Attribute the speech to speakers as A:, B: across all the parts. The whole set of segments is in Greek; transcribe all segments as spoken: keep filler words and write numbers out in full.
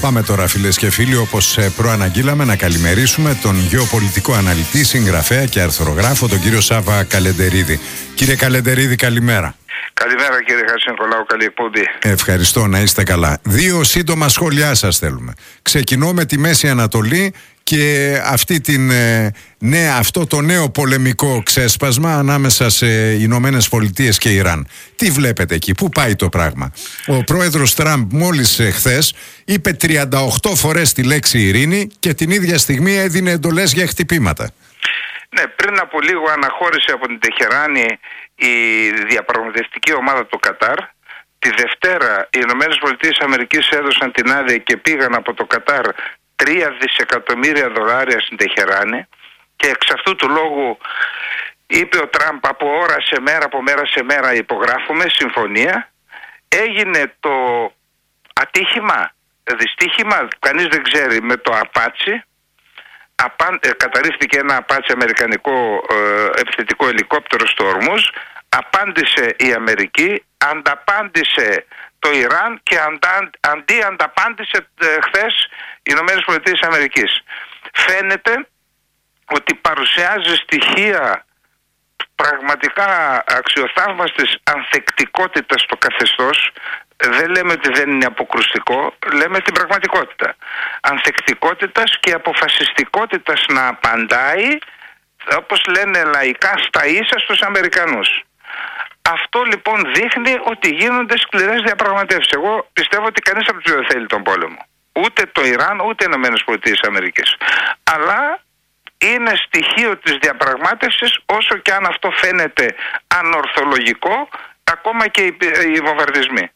A: Πάμε τώρα, φίλες και φίλοι, όπως προαναγγείλαμε, να καλημερίσουμε τον γεωπολιτικό αναλυτή, συγγραφέα και αρθρογράφο, τον κύριο Σάβα Καλεντερίδη. Κύριε Καλεντερίδη, καλημέρα.
B: Καλημέρα κύριε Χατζηνικολάου, καλή εκπομπή.
A: Ευχαριστώ, να είστε καλά. Δύο σύντομα σχόλιά σας θέλουμε. Ξεκινώ με τη Μέση Ανατολή και αυτή την, ε, ναι, αυτό το νέο πολεμικό ξέσπασμα ανάμεσα σε Ηνωμένες Πολιτείες και Ιράν. Τι βλέπετε εκεί, πού πάει το πράγμα? Ο πρόεδρος Τραμπ μόλις ε, χθες είπε τριάντα οκτώ φορές τη λέξη ειρήνη και την ίδια στιγμή έδινε εντολές για χτυπήματα.
B: Ναι, πριν από λίγο αναχώρησε από την Τεχεράνη η διαπραγματευτική ομάδα του Κατάρ. Τη Δευτέρα οι Ηνωμένες Πολιτείες Αμερικής έδωσαν την άδεια και πήγαν από το Κατάρ τρία δισεκατομμύρια δολάρια στην Τεχεράνη, και εξ αυτού του λόγου είπε ο Τραμπ από ώρα σε μέρα, από μέρα σε μέρα υπογράφουμε συμφωνία. Έγινε το ατύχημα, δυστύχημα, κανείς δεν ξέρει, με το Απάτσι. Απάν, ε, καταρρίφθηκε ένα Απάτσι αμερικανικό ε, επιθετικό ελικόπτερο στο Ορμούζ. Απάντησε η Αμερική, ανταπάντησε το Ιράν και αντα, αντί ανταπάντησε ε, χθες οι Ηνωμένες Πολιτείες Αμερικής. Φαίνεται ότι παρουσιάζει στοιχεία πραγματικά αξιοθαύμαστης ανθεκτικότητας στο καθεστώς. Δεν λέμε ότι δεν είναι αποκρουστικό, λέμε την πραγματικότητα. Ανθεκτικότητας και αποφασιστικότητας να απαντάει, όπως λένε λαϊκά, στα ίσα στους Αμερικανούς. Αυτό λοιπόν δείχνει ότι γίνονται σκληρές διαπραγματεύσεις. Εγώ πιστεύω ότι κανείς από τους δύο θέλει τον πόλεμο. Ούτε το Ιράν, ούτε οι Ηνωμένες Πολιτείες Αμερικής. Αλλά είναι στοιχείο της διαπραγμάτευσης, όσο και αν αυτό φαίνεται ανορθολογικό, ακόμα και οι, οι βομβαρδισμοί.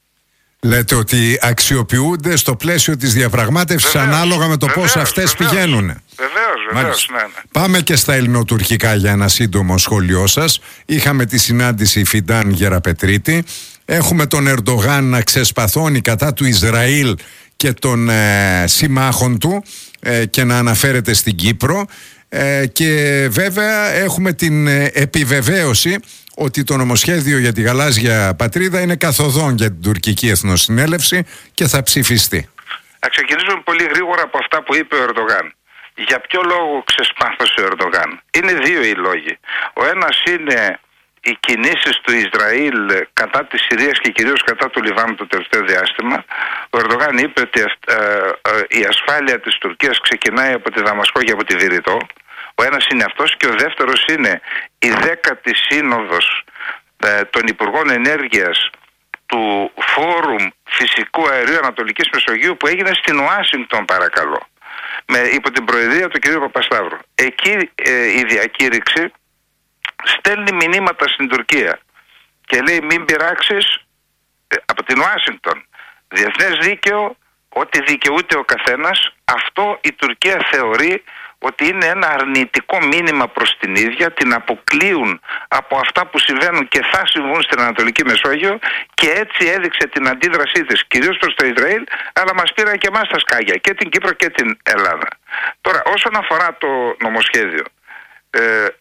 B: Λέτε ότι αξιοποιούνται στο πλαίσιο της διαπραγμάτευσης βεβαίως, ανάλογα με το βεβαίως, πώς αυτές βεβαίως, πηγαίνουν. Βεβαίως, βεβαίως, ναι, ναι.
A: Πάμε και στα ελληνοτουρκικά για ένα σύντομο σχόλιο σας. Είχαμε τη συνάντηση Φιντάν Γεραπετρίτη. Έχουμε τον Ερντογάν να ξεσπαθώνει κατά του Ισραήλ και των ε, συμμάχων του ε, και να αναφέρεται στην Κύπρο. Ε, και βέβαια έχουμε την ε, επιβεβαίωση ότι το νομοσχέδιο για τη γαλάζια πατρίδα είναι καθοδόν για την τουρκική εθνοσυνέλευση και θα ψηφιστεί.
B: Θα ξεκινήσουμε πολύ γρήγορα από αυτά που είπε ο Ερντογάν. Για ποιο λόγο ξεσπάθωσε ο Ερντογάν? Είναι δύο οι λόγοι. Ο ένας είναι οι κινήσεις του Ισραήλ κατά της Συρίας και κυρίως κατά του Λιβάνου το τελευταίο διάστημα. Ο Ερντογάν είπε ότι ε, ε, η ασφάλεια της Τουρκίας ξεκινάει από τη Δαμασκό και από τη Βηρητό. Ο ένας είναι αυτός, και ο δεύτερος είναι η δέκατη σύνοδος ε, των Υπουργών Ενέργειας του Φόρουμ Φυσικού Αερίου Ανατολικής Μεσογείου που έγινε στην Ουάσιγκτον, παρακαλώ, με, υπό την προεδρία του κ. Παπασταύρου. Εκεί ε, η διακήρυξη στέλνει μηνύματα στην Τουρκία και λέει μην πειράξεις, ε, από την Ουάσιγκτον, διεθνές δίκαιο, ό,τι δικαιούται ο καθένας. Αυτό η Τουρκία θεωρεί ότι είναι ένα αρνητικό μήνυμα προς την ίδια, την αποκλείουν από αυτά που συμβαίνουν και θα συμβούν στην Ανατολική Μεσόγειο, και έτσι έδειξε την αντίδρασή της κυρίως προς το Ισραήλ, αλλά μας πήραν και εμάς τα σκάγια, και την Κύπρο και την Ελλάδα. Τώρα, όσον αφορά το νομοσχέδιο, ε,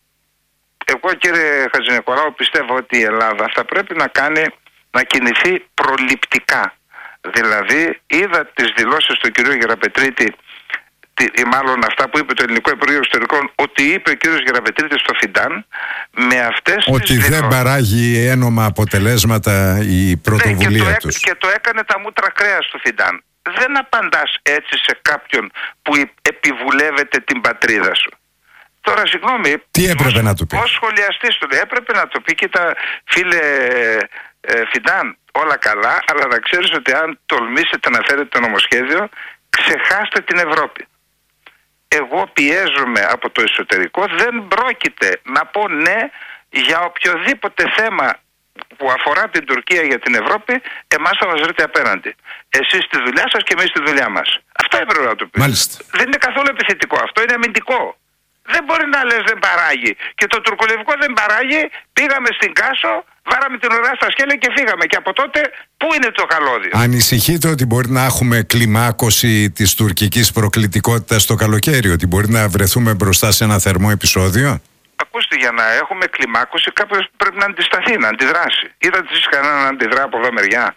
B: εγώ κύριε Χατζηνικολάου πιστεύω ότι η Ελλάδα θα πρέπει να κάνει, να κινηθεί προληπτικά. Δηλαδή είδα τις δηλώσεις του κυρίου Γεραπετρίτη, ή μάλλον αυτά που είπε το Ελληνικό Υπουργείο Εξωτερικών, ότι είπε ο κύριος Γεραπετρίτης στο Φιντάν, με αυτές
A: ότι
B: τις
A: δεν παράγει ένομα αποτελέσματα η πρωτοβουλία
B: ναι, και
A: τους.
B: Το, και το έκανε τα μούτρα κρέας του Φιντάν. Δεν απαντάς έτσι σε κάποιον που επιβουλεύεται την πατρίδα σου. Τώρα συγγνώμη,
A: τι έπρεπε
B: ως,
A: να του πει?
B: Ως σχολιαστής του λέει, έπρεπε να το πει, κοίτα φίλε ε, Φιντάν, όλα καλά, αλλά να ξέρεις ότι αν τολμήσετε να φέρετε το νομοσχέδιο, ξεχάστε την Ευρώπη. Εγώ πιέζομαι από το εσωτερικό, δεν πρόκειται να πω ναι για οποιοδήποτε θέμα που αφορά την Τουρκία για την Ευρώπη. Εμάς θα μας βρείτε απέναντι. Εσείς τη δουλειά σας και εμείς τη δουλειά μας. Αυτό έπρεπε να το πει.
A: Μάλιστα.
B: Δεν είναι καθόλου επιθετικό, αυτό είναι αμυντικό. Δεν μπορεί να λες δεν παράγει. Και το τουρκολιβικό δεν παράγει. Πήγαμε στην Κάσο, βάραμε την ουρά στα σκέλια και φύγαμε. Και από τότε πού είναι το καλώδιο?
A: Ανησυχείτε ότι μπορεί να έχουμε κλιμάκωση της τουρκικής προκλητικότητας το καλοκαίρι? Ότι μπορεί να βρεθούμε μπροστά σε ένα θερμό επεισόδιο?
B: Ακούστε, για να έχουμε κλιμάκωση κάποιος πρέπει να αντισταθεί, να αντιδράσει. Είδατε εσείς κανέναν να αντιδρά από εδώ μεριά?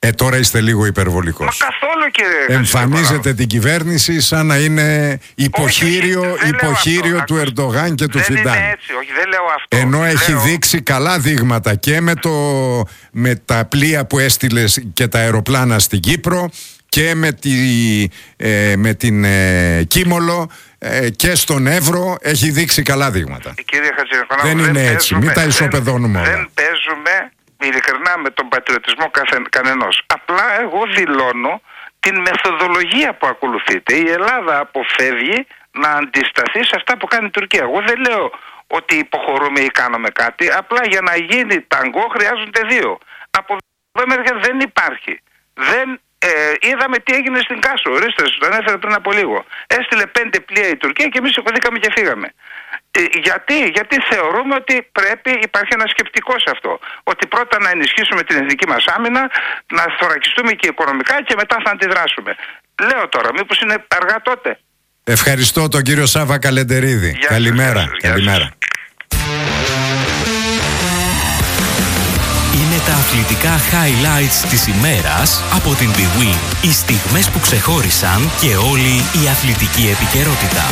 A: Ε, τώρα είστε λίγο υπερβολικός.
B: Μα καθόλου, κύριε.
A: Εμφανίζετε την κυβέρνηση σαν να είναι υποχείριο, όχι, υποχείριο του Ερντογάν και του
B: δεν
A: Φιντάν.
B: Δεν είναι έτσι, όχι, δεν λέω αυτό.
A: Ενώ
B: λέω...
A: έχει δείξει καλά δείγματα και με, το, με τα πλοία που έστειλε και τα αεροπλάνα στην Κύπρο και με, τη, ε, με την ε, Κίμολο ε, και στον Εύρο έχει δείξει καλά δείγματα.
B: Κύριε Χατζηνικολάου,
A: δεν, δεν είναι έτσι, παίζουμε, μην τα ισοπεδώνουμε όλα.
B: Δεν παίζουμε ειλικρινά με τον πατριωτισμό κανενός. Απλά εγώ δηλώνω την μεθοδολογία που ακολουθείται. Η Ελλάδα αποφεύγει να αντισταθεί σε αυτά που κάνει η Τουρκία. Εγώ δεν λέω ότι υποχωρούμε ή κάνουμε κάτι. Απλά για να γίνει ταγκό χρειάζονται δύο. Από εδώ μεριά δεν υπάρχει. Δεν, ε, είδαμε τι έγινε στην Κάσο. Ορίστε, το ανέφερα πριν από λίγο. Έστειλε πέντε πλοία η Τουρκία και εμείς σηκωθήκαμε και φύγαμε. Ε, γιατί, γιατί θεωρούμε ότι πρέπει, υπάρχει ένα σκεπτικό σε αυτό. Ότι πρώτα να ενισχύσουμε την εθνική μας άμυνα, να θωρακιστούμε και οικονομικά και μετά θα αντιδράσουμε. Λέω τώρα, μήπως είναι αργά τότε.
A: Ευχαριστώ τον κύριο Σάβα Καλεντερίδη.
B: Γεια
A: Καλημέρα.
B: σας, γεια
A: Καλημέρα.
C: Είναι τα αθλητικά highlights της ημέρας από την bwin. Οι στιγμές που ξεχώρισαν και όλη η αθλητική επικαιρότητα.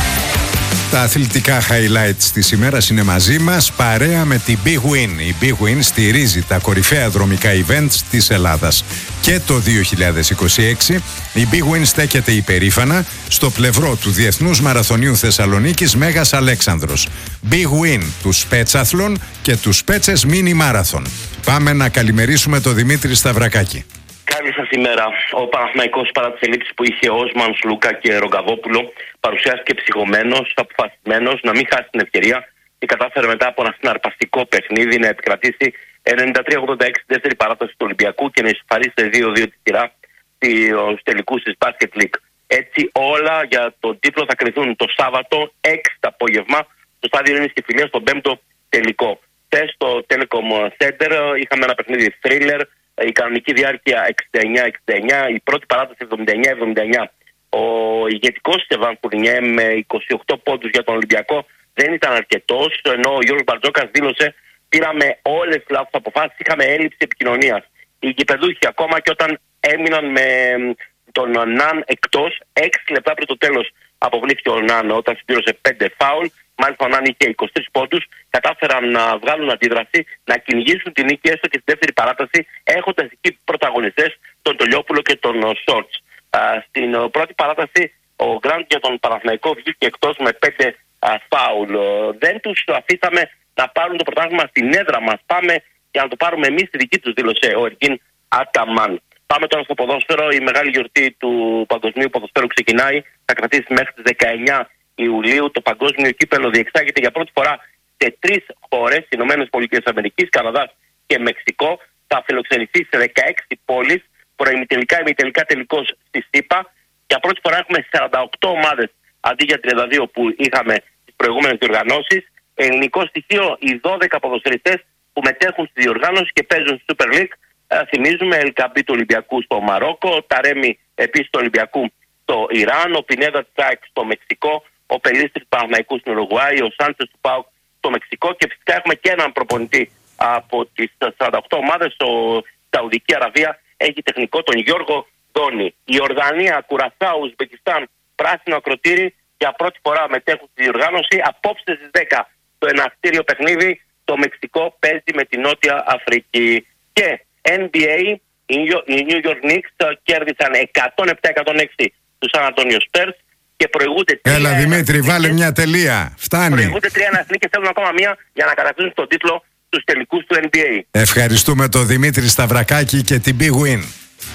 A: Τα αθλητικά highlights της ημέρας είναι μαζί μας παρέα με την bwin. Η bwin στηρίζει τα κορυφαία δρομικά events της Ελλάδας. Και το δύο χιλιάδες είκοσι έξι η bwin στέκεται υπερήφανα στο πλευρό του Διεθνούς Μαραθωνίου Θεσσαλονίκης Μέγας Αλέξανδρος. bwin, του Σπέτσαθλων και του Σπέτσες Μίνι Μάραθον. Πάμε να καλημερίσουμε τον Δημήτρη Σταυρακάκη.
D: Καλή σας ημέρα. Ο Παναθηναϊκός, παρά τις ελλείψεις που είχε Όσμαν, Σλούκα και Ρογκαβόπουλο, παρουσιάστηκε ψυχωμένος, αποφασισμένος να μην χάσει την ευκαιρία και κατάφερε μετά από ένα συναρπαστικό παιχνίδι να επικρατήσει ενενήντα τρία ογδόντα έξι στη δεύτερη παράταση του Ολυμπιακού και να ισοφαρίσει δύο δύο τη σειρά στους τελικούς της Basket League. Έτσι όλα για τον τίτλο θα κρυθούν το Σάββατο έξι το απόγευμα στο στάδιο Ειρήνης και Φιλίας στον πέμπτο τελικό. Χθες στο Telecom Center είχαμε ένα παιχνίδι thriller. Η κανονική διάρκεια εξήντα εννιά εξήντα εννιά, η πρώτη παράταση εβδομήντα εννιά εβδομήντα εννιά. Ο ηγετικός Στεβάν Φουρνιέ με είκοσι οκτώ πόντους για τον Ολυμπιακό δεν ήταν αρκετός, ενώ ο Γιώργος Μπαρτζόκας δήλωσε: πήραμε όλες τις λάθος αποφάσεις, είχαμε έλλειψη επικοινωνίας. Οι γηπεδούχοι, ακόμα και όταν έμειναν με τον Ναν εκτός, έξι λεπτά πριν το τέλος αποβλήθηκε ο Ναν όταν συμπλήρωσε πέντε φάουλ. Μάλιστα ο Ναν είχε είκοσι τρεις πόντους, κατάφεραν να βγάλουν αντίδραση, να κυνηγήσουν την νίκη έστω και στη δεύτερη παράταση, έχοντας εκεί πρωταγωνιστές τον Τολιόπουλο και τον Σόρτς. Στην πρώτη παράταση ο Γκραντ για τον Παναθηναϊκό βγήκε εκτός με πέντε φάουλ. Δεν τους αφήσαμε να πάρουν το πρωτάθλημα στην έδρα μας. Πάμε για να το πάρουμε εμείς, τη δική τους, δήλωσε ο Εργίν Αταμάν. Πάμε τώρα στο ποδόσφαιρο. Η μεγάλη γιορτή του παγκοσμίου ποδοσφαίρου ξεκινάει. Θα κρατήσει μέχρι τις δεκαεννιά Ιουλίου. Το παγκόσμιο κύπελλο διεξάγεται για πρώτη φορά σε τρεις χώρες, Ηνωμένες Πολιτείες Αμερικής, Καναδάς και Μεξικό. Θα φιλοξενηθεί σε δεκαέξι πόλεις, προημιτελικά, ημιτελικά, τελικώς στη ΣΥΠΑ. Για πρώτη φορά έχουμε σαράντα οκτώ ομάδες αντί για τριάντα δύο που είχαμε στις προηγούμενες διοργανώσεις. Ελληνικό στοιχείο, οι δώδεκα ποδοσφαιριστές που μετέχουν στη διοργάνωση και παίζουν στη Super League. Ε, θυμίζουμε, Ελκαμπή του Ολυμπιακού στο Μαρόκο, Ταρέμι επίσης του Ολυμπιακού στο Ιράν, ο Πινέδα Τσάκ στο Μεξικό, ο Πελίστρης του Παναθηναϊκού στην Ουρουγουάη, ο Σάντσες του ΠΑΟΚ στο Μεξικό και φυσικά έχουμε και έναν προπονητή από τις σαράντα οκτώ ομάδες. Ο Σαουδική Αραβία έχει τεχνικό τον Γιώργο Δόνη. Η Ορδανία, Κουρασάου, Ουσμπεκιστάν, Πράσινο Ακροτήρι για πρώτη φορά μετέχουν στη διοργάνωση. Απόψε στις δέκα το ενακτήριο παιχνίδι, το Μεξικό παίζει με τη Νότια Αφρική. Και N B A, οι New York Knicks κέρδισαν εκατόν επτά εκατόν έξι τους San Antonio Spurs και προηγούνται τρία.
A: Έλα Δημήτρη, βάλε μια τελεία. Φτάνει.
D: Προηγούνται τρία ένας νίκες, θέλουν ακόμα μία για να κατακτήσουν τον τίτλο στους τελικούς του N B A.
A: Ευχαριστούμε τον Δημήτρη Σταυρακάκη και την bwin.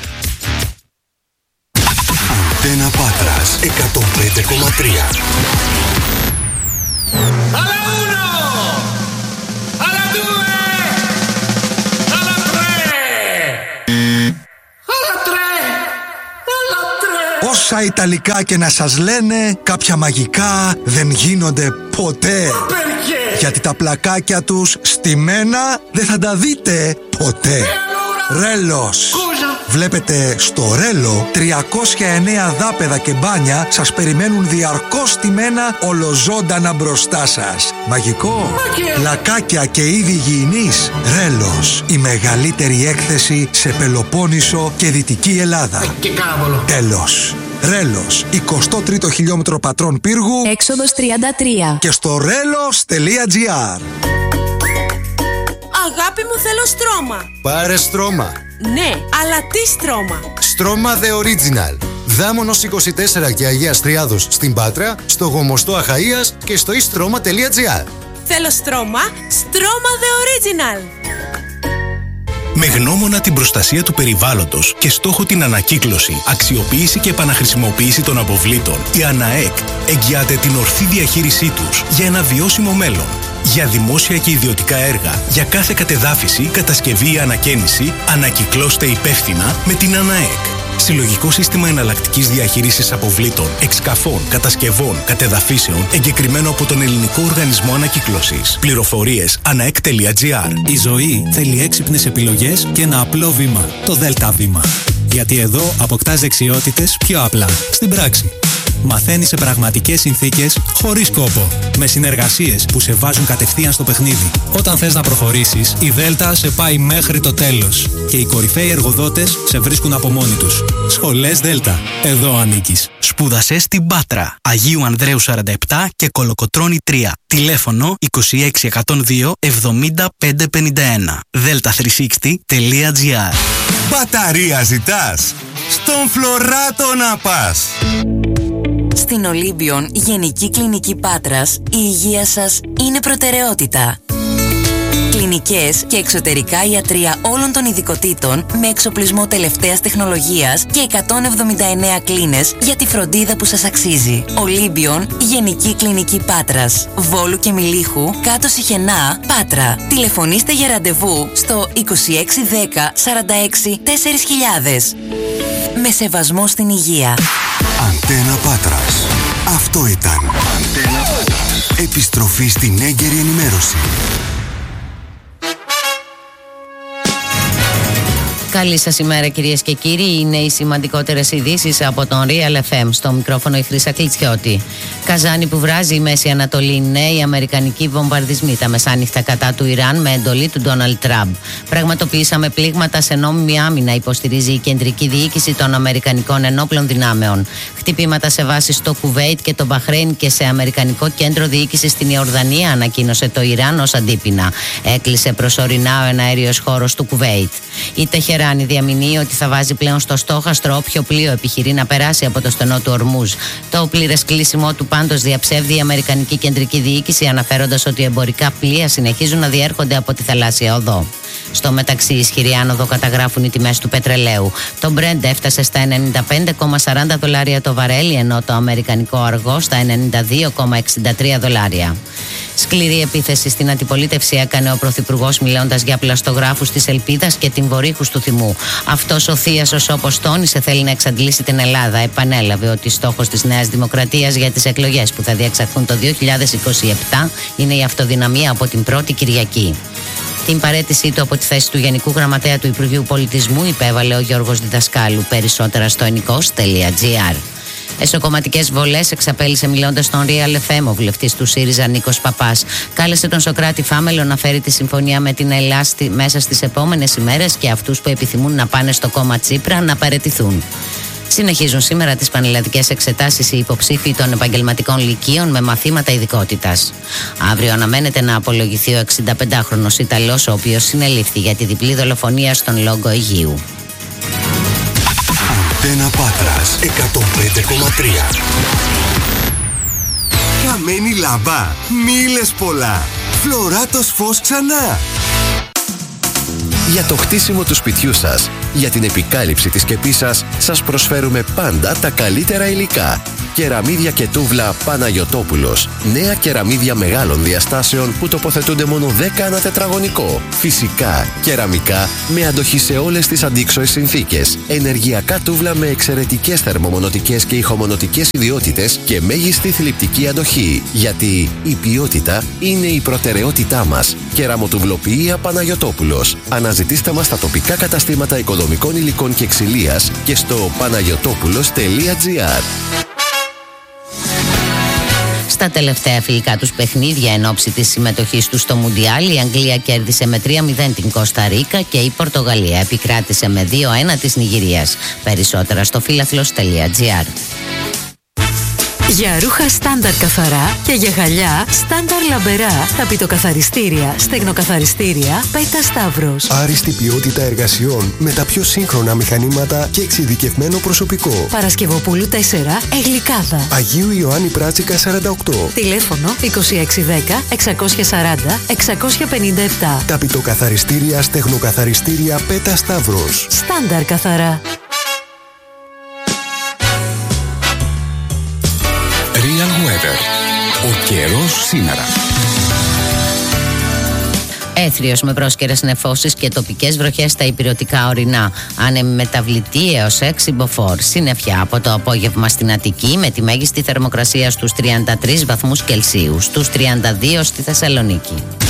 E: Αντένα Πάτρας εκατόν πέντε κόμμα τρία. Όσα Ιταλικά και να σας λένε, κάποια μαγικά δεν γίνονται ποτέ. Γιατί τα πλακάκια τους στημένα δεν θα τα δείτε ποτέ. Ρέλος. Βλέπετε στο Ρέλο τριακόσια εννέα δάπεδα και μπάνια σας περιμένουν διαρκώς στημένα ολοζώντανα μπροστά σας. Μαγικό! Λακάκια και είδη υγιεινής. Ρέλος, η μεγαλύτερη έκθεση σε Πελοπόννησο και Δυτική Ελλάδα.
F: Και κάραβολο.
E: Τέλος. Ρέλος, εικοστό τρίτο χιλιόμετρο Πατρών Πύργου,
G: έξοδος τριάντα τρία.
E: Και στο ρέλος τελεία τζι άρ.
H: Αγάπη μου, θέλω στρώμα.
I: Πάρε στρώμα.
H: Ναι, αλλά τι στρώμα?
I: Στρώμα The Original. Δάμονος είκοσι τέσσερα και Αγίας Τριάδος στην Πάτρα, στο Γομοστό Αχαΐας και στο istρoma τελεία τζι άρ.
H: Θέλω στρώμα, στρώμα The Original.
C: Με γνώμονα την προστασία του περιβάλλοντος και στόχο την ανακύκλωση, αξιοποίηση και επαναχρησιμοποίηση των αποβλήτων, η ΑΝΑΕΚ εγγυάται την ορθή διαχείρισή τους για ένα βιώσιμο μέλλον. Για δημόσια και ιδιωτικά έργα, για κάθε κατεδάφιση, κατασκευή ή ανακαίνιση, ανακυκλώστε υπεύθυνα με την ΑΝΑΕΚ. Συλλογικό σύστημα εναλλακτικής διαχείρισης αποβλήτων, εξκαφών, κατασκευών, κατεδαφίσεων, εγκεκριμένο από τον Ελληνικό Οργανισμό Ανακύκλωσης. Πληροφορίες αναεκ τελεία τζι άρ.
J: Η ζωή θέλει έξυπνες επιλογές και ένα απλό βήμα. Το ΔΕΛΤΑ βήμα. Γιατί εδώ αποκτάς δεξιότητες πιο απλά, στην πράξη. Μαθαίνεις σε πραγματικές συνθήκες, χωρίς κόπο. Με συνεργασίες που σε βάζουν κατευθείαν στο παιχνίδι. Όταν θες να προχωρήσεις, η Δέλτα σε πάει μέχρι το τέλος. Και οι κορυφαίοι εργοδότες σε βρίσκουν από μόνοι τους. Σχολές Δέλτα. Εδώ ανήκεις.
K: Σπούδασε στην Πάτρα. Αγίου Ανδρέου σαράντα επτά και Κολοκοτρώνη τρία. Τηλέφωνο είκοσι έξι εκατόν δύο εβδομήντα πεντακόσια πενήντα ένα. δέλτα τριακόσια εξήντα τελεία τζι άρ.
L: Μπαταρία ζητάς? Στον Φλωράτο να πας.
G: Στην Ολύμπιον Γενική Κλινική Πάτρας, η υγεία σας είναι προτεραιότητα. Κλινικές και εξωτερικά ιατρεία όλων των ειδικοτήτων με εξοπλισμό τελευταίας τεχνολογίας και εκατόν εβδομήντα εννέα κλίνες για τη φροντίδα που σας αξίζει. Ολύμπιον Γενική Κλινική Πάτρας, Βόλου και Μιλίχου, κάτω Σιχενά, Πάτρα. Τηλεφωνήστε για ραντεβού στο είκοσι έξι δέκα σαράντα έξι τέσσερις χιλιάδες. Με σεβασμό στην υγεία.
L: Αντένα Πάτρας. Αυτό ήταν. Αντένα Πάτρας. Επιστροφή στην έγκαιρη ενημέρωση.
M: Καλή σας ημέρα, κυρίες και κύριοι. Είναι οι σημαντικότερες ειδήσεις από τον Real εφ εμ. Στο μικρόφωνο η Χρύσα Κλιτσιώτη. Καζάνι που βράζει η Μέση Ανατολή. Νέοι αμερικανικοί βομβαρδισμοί τα μεσάνυχτα κατά του Ιράν με εντολή του Ντόναλντ Τραμπ. Πραγματοποιήσαμε πλήγματα σε νόμιμη άμυνα, υποστηρίζει η κεντρική διοίκηση των Αμερικανικών Ενόπλων Δυνάμεων. Χτυπήματα σε βάσεις στο Κουβέιτ και το Μπαχρέιν και σε Αμερικανικό κέντρο διοίκησης στην Ιορδανία, ανακοίνωσε το Ιράν ως αντίπεινα. Έκλεισε προσωρινά ο εναέριος χώρος του Κουβέιτ. Η Τεχεράνη διαμηνύει ότι θα βάζει πλέον στο στόχαστρο όποιο πλοίο επιχειρεί να περάσει από το στενό του Ορμούζ. Το πλήρες κλείσιμο του πάντως διαψεύδει η Αμερικανική Κεντρική Διοίκηση, αναφέροντας ότι εμπορικά πλοία συνεχίζουν να διέρχονται από τη θαλάσσια οδό. Στο μεταξύ, ισχυρή άνοδο καταγράφουν οι τιμές του πετρελαίου. Το Brent έφτασε στα ενενήντα πέντε κόμμα σαράντα δολάρια το βαρέλι, ενώ το αμερικανικό αργό στα ενενήντα δύο κόμμα εξήντα τρία δολάρια. Σκληρή επίθεση στην αντιπολίτευση έκανε ο Πρωθυπουργός, μιλώντας για πλαστογράφους της Ελπίδας και την Βορύχους του Θυμού. Αυτός ο Θίασος, όπως τόνισε, θέλει να εξαντλήσει την Ελλάδα. Επανέλαβε ότι στόχος της Νέας Δημοκρατίας για τις εκλογές που θα διεξαχθούν το δύο χιλιάδες είκοσι επτά είναι η αυτοδυναμία από την πρώτη Κυριακή. Την παραίτησή του από τη θέση του Γενικού Γραμματέα του Υπουργείου Πολιτισμού υπέβαλε ο Γιώργος Διδασκάλου. Περισσότερα στο ενικός τελεία τζι άρ. Εσωκομματικές βολές εξαπέλυσε μιλώντας στον Real εφ εμ ο βουλευτής του ΣΥΡΙΖΑ Νίκος Παπάς. Κάλεσε τον Σωκράτη Φάμελο να φέρει τη συμφωνία με την Ελλάδα μέσα στις επόμενες ημέρες και αυτούς που επιθυμούν να πάνε στο κόμμα Τσίπρα να παραιτηθούν. Συνεχίζουν σήμερα τις πανελλαδικές εξετάσεις οι υποψήφοι των επαγγελματικών λυκείων με μαθήματα ειδικότητας. Αύριο αναμένεται να απολογηθεί ο εξηνταπεντάχρονος Ιταλός, ο οποίος συνελήφθη για τη διπλή δολοφονία στον Λόγκο Αιγείου.
L: Αντένα Πάτρας εκατόν πέντε κόμμα τρία. Καμένη λαμπά, μίλες πολλά. Φλωράτος φως ξανά.
N: Για το χτίσιμο του σπιτιού σας, για την επικάλυψη της σκεπής σας, σας προσφέρουμε πάντα τα καλύτερα υλικά. Κεραμίδια και τούβλα Παναγιωτόπουλος. Νέα κεραμίδια μεγάλων διαστάσεων που τοποθετούνται μόνο δέκα ανά τετραγωνικό. Φυσικά, κεραμικά με αντοχή σε όλες τις αντίξωες συνθήκες. Ενεργειακά τούβλα με εξαιρετικές θερμομονωτικές και ηχομονωτικές ιδιότητες και μέγιστη θλιπτική αντοχή. Γιατί η ποιότητα είναι η προτεραιότητά μας. Κεραμοτουβλοποιία Παναγιωτόπουλος. Αναζητήστε μας στα τοπικά καταστήματα οικοδομικών υλικών και ξυλίας και στο παναγιωτόπουλος τελεία τζι άρ.
M: Στα τελευταία φιλικά τους παιχνίδια εν ώψη της συμμετοχής τους στο Μουντιάλ, η Αγγλία κέρδισε με τρία μηδέν την Κώστα Ρίκα και η Πορτογαλία επικράτησε με δύο ένα της Νιγηρίας. Περισσότερα στο φίλαθλος τελεία τζι άρ.
F: Για ρούχα στάνταρ καθαρά και για γυαλιά στάνταρ λαμπερά, ταπητοκαθαριστήρια, στεγνοκαθαριστήρια, Πέτα Σταύρος.
O: Άριστη ποιότητα εργασιών με τα πιο σύγχρονα μηχανήματα και εξειδικευμένο προσωπικό.
F: Παρασκευοπούλου τέσσερα, Εγλικάδα.
O: Αγίου Ιωάννη Πράτσικα σαράντα οκτώ.
F: Τηλέφωνο είκοσι έξι δέκα εξακόσια σαράντα εξακόσια πενήντα επτά.
O: Ταπητοκαθαριστήρια, στεγνοκαθαριστήρια, Πέτα Σταύρος.
F: Στάνταρ καθαρά.
P: Real Weather. Ο καιρός σήμερα.
M: Έθριος με πρόσκαιρες νεφώσεις και τοπικές βροχές στα υπηρετικά ορεινά. Άνεμη μεταβλητή έως έξι μποφόρ. Συννεφιά από το απόγευμα στην Αττική με τη μέγιστη θερμοκρασία στους τριάντα τρεις βαθμούς Κελσίου, στους τριάντα δύο στη Θεσσαλονίκη.